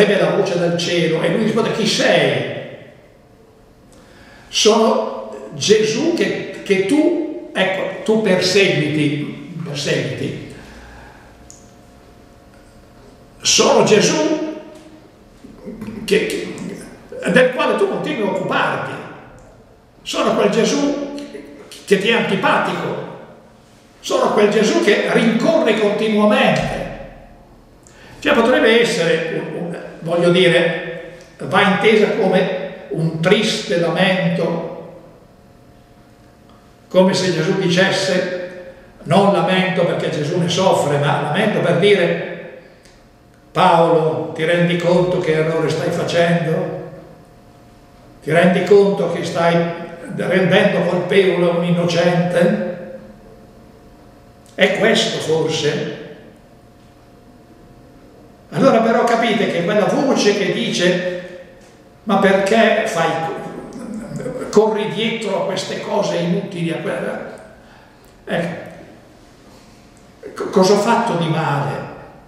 ebbe la voce dal cielo e lui risponde: chi sei? Sono Gesù che tu, ecco, tu perseguiti. Sono Gesù del quale tu continui a occuparti. Sono quel Gesù che ti è antipatico. Sono quel Gesù che rincorre continuamente. Cioè potrebbe essere, voglio dire, va intesa come un triste lamento, come se Gesù dicesse, non lamento perché Gesù ne soffre, ma lamento per dire: Paolo, ti rendi conto che errore stai facendo? Ti rendi conto che stai rendendo colpevole un innocente? È questo forse? Allora però capite che quella voce che dice: ma perché corri dietro a queste cose inutili, a quella... cosa ho fatto di male?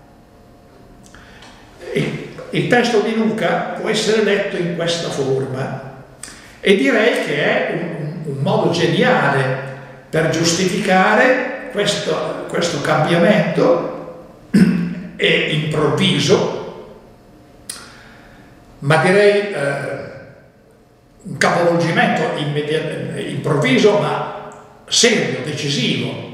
Il testo di Luca può essere letto in questa forma e direi che è un modo geniale per giustificare questo cambiamento improvviso, ma direi un capovolgimento improvviso ma serio, decisivo.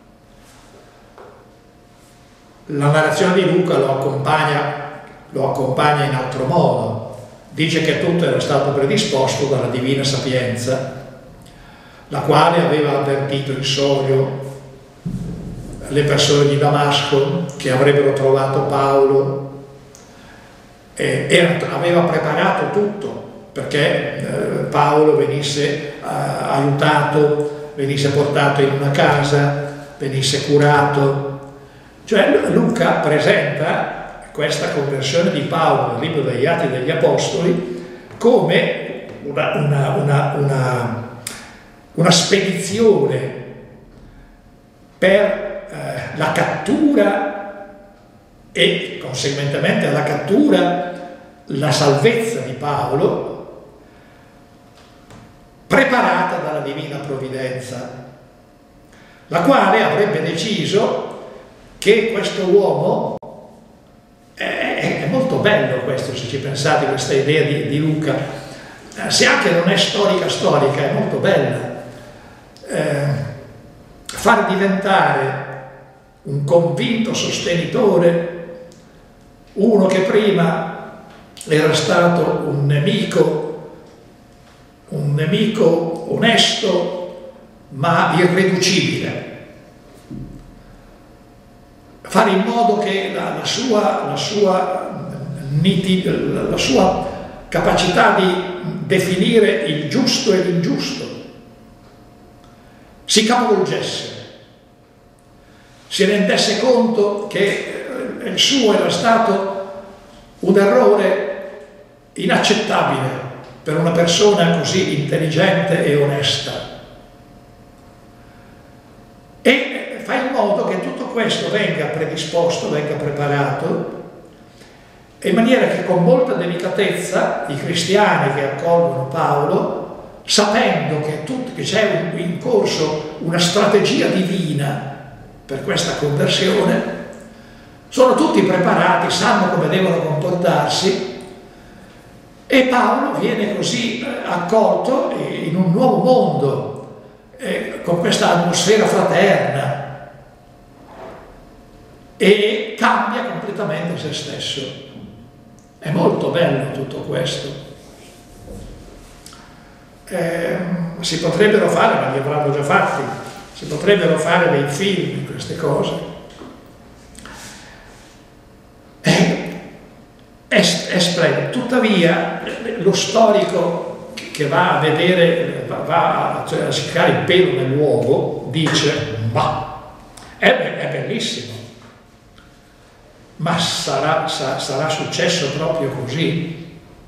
La narrazione di Luca lo accompagna in altro modo. Dice che tutto era stato predisposto dalla divina sapienza, la quale aveva avvertito in sogno le persone di Damasco che avrebbero trovato Paolo e aveva preparato tutto perché Paolo venisse aiutato, venisse portato in una casa, venisse curato. Cioè Luca presenta questa conversione di Paolo nel libro degli Atti degli Apostoli come una spedizione per la cattura e conseguentemente alla cattura, la salvezza di Paolo, preparata dalla divina provvidenza, la quale avrebbe deciso che questo uomo è molto bello questo, se ci pensate, questa idea di Luca, se anche non è storica, è molto bella. Far diventare un convinto sostenitore uno che prima era stato un nemico onesto ma irriducibile. Fare in modo che la sua capacità di definire il giusto e l'ingiusto si capovolgesse, si rendesse conto che il suo era stato un errore inaccettabile per una persona così intelligente e onesta, e fa in modo che tutto questo venga predisposto, venga preparato, in maniera che con molta delicatezza i cristiani che accolgono Paolo, sapendo che c'è in corso una strategia divina per questa conversione, sono tutti preparati, sanno come devono comportarsi, e Paolo viene così accolto in un nuovo mondo, con questa atmosfera fraterna, e cambia completamente se stesso. È molto bello tutto questo. Si potrebbero fare, ma li avranno già fatti, si potrebbero fare dei film di queste cose. È splendido. Tuttavia lo storico che va a vedere, va a cercare il pelo nell'uovo, dice: ma è bellissimo, ma sarà successo proprio così?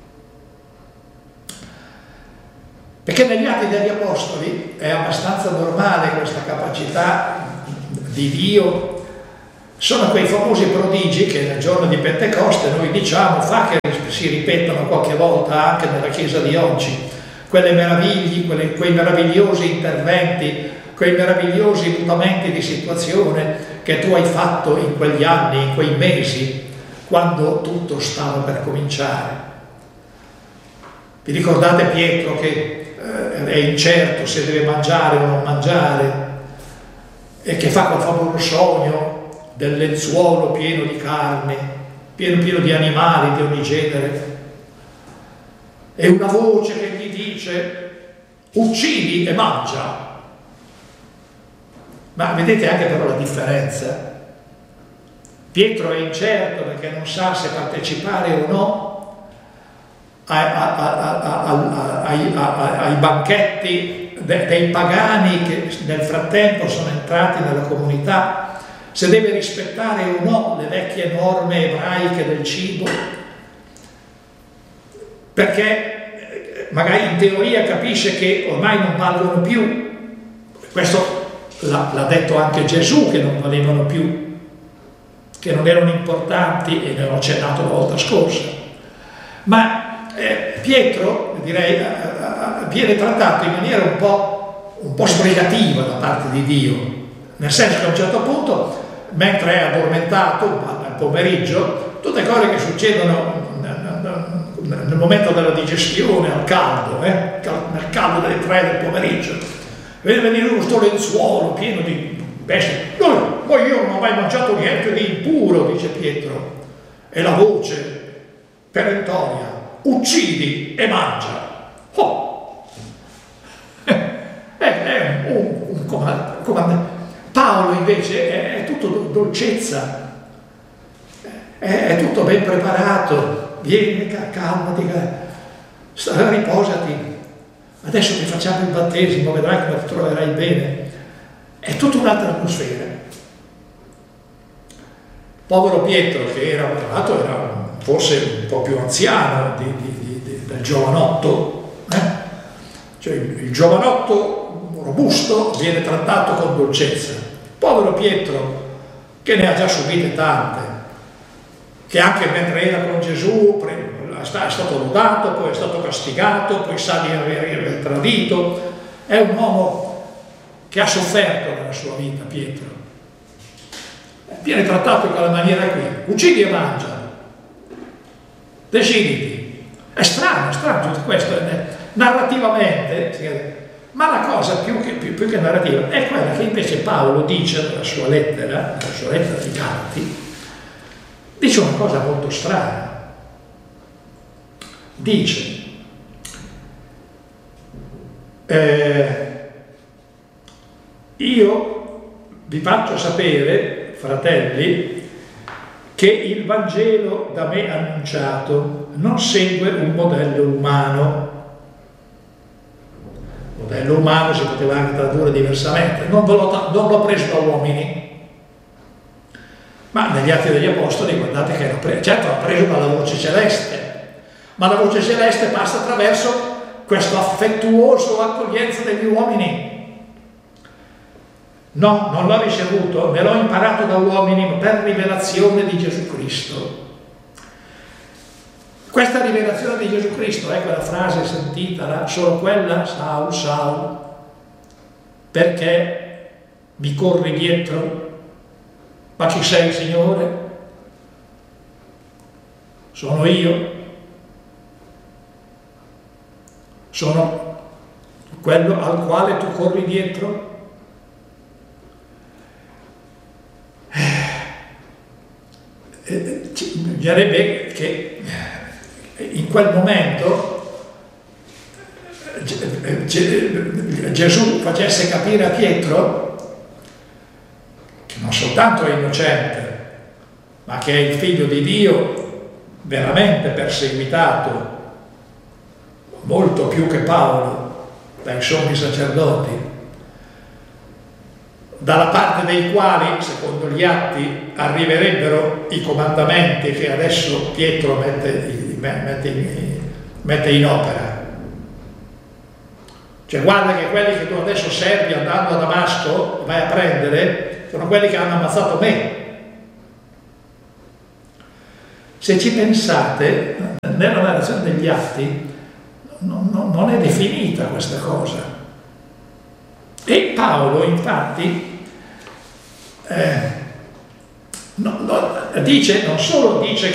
Perché negli Atti degli Apostoli è abbastanza normale questa capacità di Dio Sono quei famosi prodigi che nel giorno di Pentecoste noi diciamo, fa che si ripetano qualche volta anche nella Chiesa di oggi, quelle meraviglie, quei meravigliosi interventi, quei meravigliosi mutamenti di situazione che tu hai fatto in quegli anni, in quei mesi, quando tutto stava per cominciare. Vi ricordate Pietro che è incerto se deve mangiare o non mangiare e che fa quel famoso sogno del lenzuolo pieno di carne, pieno di animali di ogni genere, e una voce che gli dice uccidi e mangia. Ma vedete anche però la differenza. Pietro è incerto perché non sa se partecipare o no ai banchetti dei pagani che nel frattempo sono entrati nella comunità, se deve rispettare o no le vecchie norme ebraiche del cibo, perché magari in teoria capisce che ormai non valgono più. Questo l'ha detto anche Gesù, che non valevano più, che non erano importanti, e ne ho accennato la volta scorsa. Ma Pietro, direi, viene trattato in maniera un po' sbrigativa da parte di Dio, nel senso che a un certo punto, mentre è addormentato al pomeriggio, tutte cose che succedono nel momento della digestione al caldo, nel caldo delle 3 del pomeriggio, vede venire questo lenzuolo pieno di bestie. Poi io non ho mai mangiato niente di impuro, dice Pietro, e la voce perentoria: uccidi e mangia. Oh! È un comando. Paolo invece è tutto dolcezza, è tutto ben preparato. Vieni, calmati, riposati, adesso ti facciamo il battesimo, vedrai come ti troverai bene. È tutta un'altra atmosfera. Povero Pietro, che era forse un po' più anziano del giovanotto, cioè il giovanotto robusto viene trattato con dolcezza. Povero Pietro, che ne ha già subite tante, che anche mentre era con Gesù è stato lodato, poi è stato castigato, poi sa di aver tradito. È un uomo che ha sofferto nella sua vita, Pietro. Viene trattato in quella maniera qui: uccidi e mangia, deciditi. È strano tutto questo, narrativamente. Ma la cosa più che narrativa è quella che invece Paolo dice nella sua lettera di Galati. Dice una cosa molto strana. Dice: io vi faccio sapere, fratelli, che il Vangelo da me annunciato non segue un modello umano. Modello umano si poteva anche tradurre diversamente. Non l'ho preso da uomini. Ma negli Atti degli Apostoli guardate che certo l'ha preso dalla voce celeste, ma la voce celeste passa attraverso questo affettuoso accoglienza degli uomini. No, non l'ho ricevuto, me l'ho imparato da uomini per rivelazione di Gesù Cristo. Questa rivelazione di Gesù Cristo è quella frase sentita, solo quella: Saul, Saul, perché mi corri dietro? Ma chi sei, Signore? Sono io. Sono quello al quale tu corri dietro? Bisognerebbe che in quel momento Gesù facesse capire a Pietro che non soltanto è innocente, ma che è il figlio di Dio veramente perseguitato, molto più che Paolo, dai sommi sacerdoti, dalla parte dei quali, secondo gli atti, arriverebbero i comandamenti che adesso Pietro mette in opera. Cioè, guarda che quelli che tu adesso servi andando a Damasco, vai a prendere, sono quelli che hanno ammazzato me. Se ci pensate, nella narrazione degli Atti non è definita questa cosa. E Paolo, infatti, dice, non solo dice